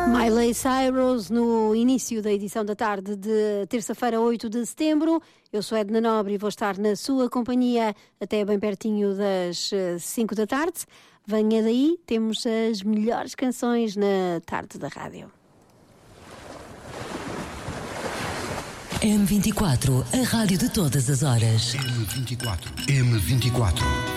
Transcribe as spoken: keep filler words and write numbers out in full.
Miley Cyrus no início da edição da tarde de terça-feira, oito de setembro. Eu sou Edna Nobre e vou estar na sua companhia até bem pertinho das cinco da tarde. Venha daí, temos as melhores canções na tarde da rádio. M vinte e quatro, a rádio de todas as horas. M vinte e quatro. M vinte e quatro.